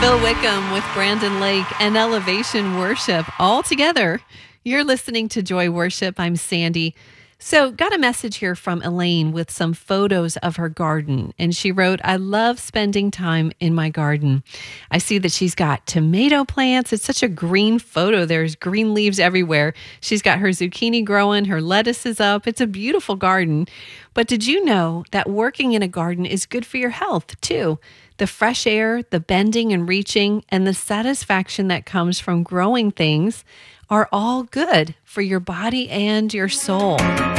Phil Wickham with Brandon Lake and Elevation Worship all together. You're listening to Joy Worship. I'm Sandy. So, got a message here from Elaine with some photos of her garden. And she wrote, I love spending time in my garden. I see that she's got tomato plants. It's such a green photo. There's green leaves everywhere. She's got her zucchini growing. Her lettuce is up. It's a beautiful garden. But did you know that working in a garden is good for your health, too? The fresh air, the bending and reaching, and the satisfaction that comes from growing things are all good for your body and your soul.